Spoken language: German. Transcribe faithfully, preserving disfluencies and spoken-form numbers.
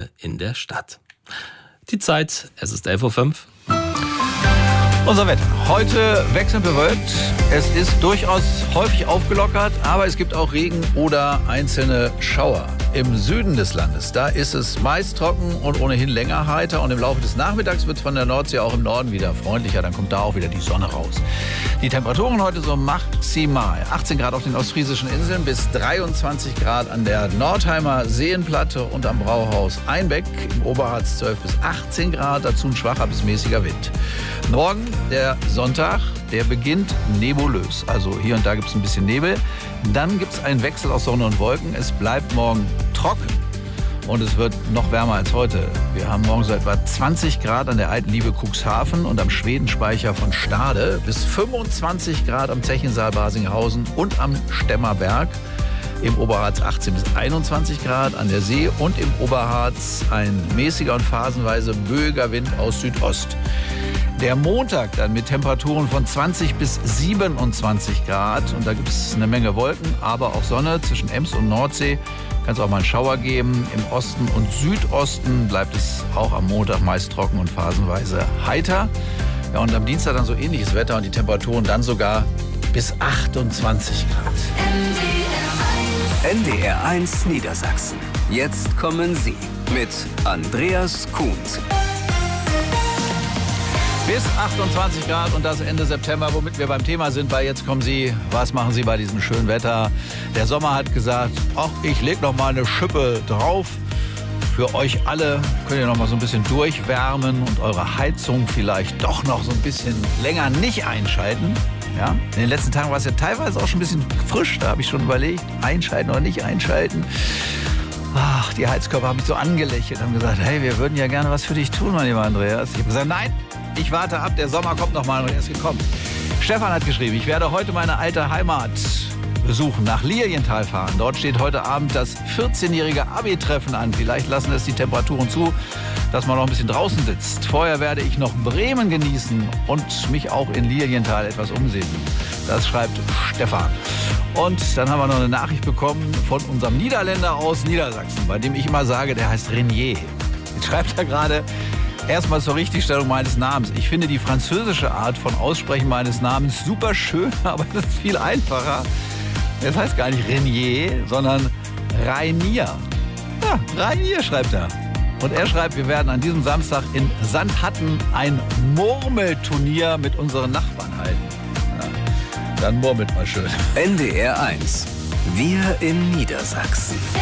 hier in der Stadt. Die Zeit, es ist elf Uhr fünf. Unser Wetter. Heute wechselnd bewölkt. Es ist durchaus häufig aufgelockert, aber es gibt auch Regen oder einzelne Schauer. Im Süden des Landes, da ist es meist trocken und ohnehin länger heiter. Und im Laufe des Nachmittags wird es von der Nordsee auch im Norden wieder freundlicher. Dann kommt da auch wieder die Sonne raus. Die Temperaturen heute so maximal achtzehn Grad auf den ostfriesischen Inseln bis dreiundzwanzig Grad an der Nordheimer Seenplatte und am Brauhaus Einbeck. Im Oberharz zwölf bis achtzehn Grad, dazu ein schwacher bis mäßiger Wind. Morgen, der Sonntag, der beginnt nebulös. Also hier und da gibt es ein bisschen Nebel. Dann gibt es einen Wechsel aus Sonne und Wolken. Es bleibt morgen trocken und es wird noch wärmer als heute. Wir haben morgen so etwa zwanzig Grad an der alten Liebe Cuxhaven und am Schwedenspeicher von Stade, bis fünfundzwanzig Grad am Zechensaal Basinghausen und am Stemmerberg. Im Oberharz achtzehn bis einundzwanzig Grad an der See und im Oberharz ein mäßiger und phasenweise böiger Wind aus Südost. Der Montag dann mit Temperaturen von zwanzig bis siebenundzwanzig Grad. Und da gibt es eine Menge Wolken, aber auch Sonne. Zwischen Ems und Nordsee kann es auch mal einen Schauer geben. Im Osten und Südosten bleibt es auch am Montag meist trocken und phasenweise heiter. Ja, und am Dienstag dann so ähnliches Wetter und die Temperaturen dann sogar bis achtundzwanzig Grad. N D R eins Niedersachsen. Jetzt kommen Sie mit Andreas Kuhns. Bis achtundzwanzig Grad und das Ende September, womit wir beim Thema sind, weil jetzt kommen Sie, was machen Sie bei diesem schönen Wetter? Der Sommer hat gesagt, ach, ich leg noch mal eine Schippe drauf. Für euch alle könnt ihr noch mal so ein bisschen durchwärmen und eure Heizung vielleicht doch noch so ein bisschen länger nicht einschalten. Ja? In den letzten Tagen war es ja teilweise auch schon ein bisschen frisch, da habe ich schon überlegt, einschalten oder nicht einschalten. Ach, die Heizkörper haben mich so angelächelt und haben gesagt, hey, wir würden ja gerne was für dich tun, mein lieber Andreas. Ich habe gesagt, nein, ich warte ab, der Sommer kommt noch mal und er ist gekommen. Stefan hat geschrieben, ich werde heute meine alte Heimat besuchen, nach Lilienthal fahren. Dort steht heute Abend das vierzehnjährige Abi-Treffen an. Vielleicht lassen es die Temperaturen zu, dass man noch ein bisschen draußen sitzt. Vorher werde ich noch Bremen genießen und mich auch in Lilienthal etwas umsehen. Das schreibt Stefan. Und dann haben wir noch eine Nachricht bekommen von unserem Niederländer aus Niedersachsen, bei dem ich immer sage, der heißt Renier. Jetzt schreibt er gerade, erstmal zur Richtigstellung meines Namens. Ich finde die französische Art von Aussprechen meines Namens super schön, aber das ist viel einfacher. Das heißt gar nicht Renier, sondern Rainier. Ja, Rainier schreibt er. Und er schreibt, wir werden an diesem Samstag in Sandhatten ein Murmelturnier mit unseren Nachbarn halten. Ja, dann murmelt mal schön. N D R eins. Wir in Niedersachsen.